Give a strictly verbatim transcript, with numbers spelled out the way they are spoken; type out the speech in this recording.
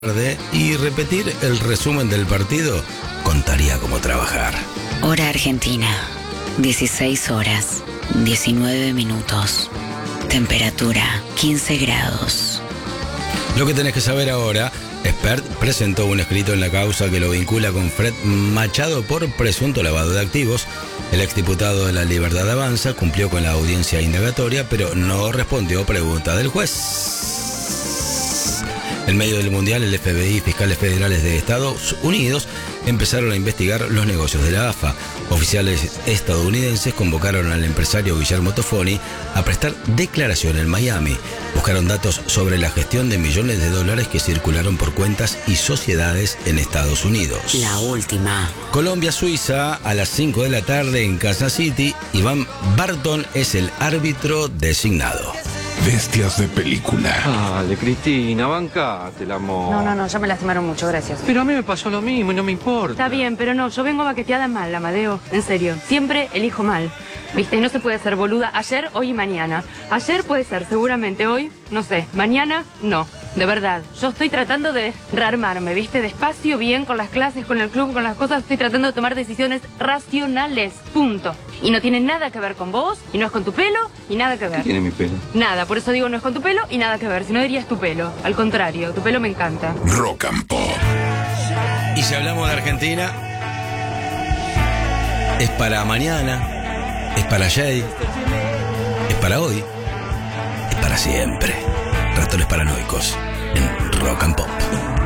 y repetir el resumen del partido contaría como trabajar. Hora Argentina, dieciséis horas, diecinueve minutos. Temperatura, quince grados. Lo que tenés que saber ahora, Expert presentó un escrito en la causa que lo vincula con Fred Machado por presunto lavado de activos. El exdiputado de La Libertad Avanza cumplió con la audiencia indagatoria, pero no respondió pregunta del juez. En medio del Mundial, el F B I y fiscales federales de Estados Unidos empezaron a investigar los negocios de la A F A. Oficiales estadounidenses convocaron al empresario Guillermo Tofoni a prestar declaración en Miami. Buscaron datos sobre la gestión de millones de dólares que circularon por cuentas y sociedades en Estados Unidos. La última. Colombia-Suiza a las cinco de la tarde en Kansas City. Iván Barton es el árbitro designado. Bestias de película. Dale, Cristina, bancate el amor. No, no, no, ya me lastimaron mucho, gracias. Pero a mí me pasó lo mismo y no me importa. Está bien, pero no, yo vengo baqueteada mal, Amadeo. En serio, siempre elijo mal. Viste, no se puede ser boluda ayer, hoy y mañana. Ayer puede ser, seguramente hoy, no sé. Mañana, no. De verdad, yo estoy tratando de rearmarme, ¿viste? Despacio, bien, con las clases, con el club, con las cosas. Estoy tratando de tomar decisiones racionales, punto. Y no tiene nada que ver con vos, y no es con tu pelo, y nada que ver. ¿Qué tiene mi pelo? Nada, por eso digo no es con tu pelo y nada que ver. Si no dirías tu pelo. Al contrario, tu pelo me encanta. Rock and Pop. Y si hablamos de Argentina, es para mañana, es para ayer, es para hoy, es para siempre. Ratones paranoicos en Rock and Pop.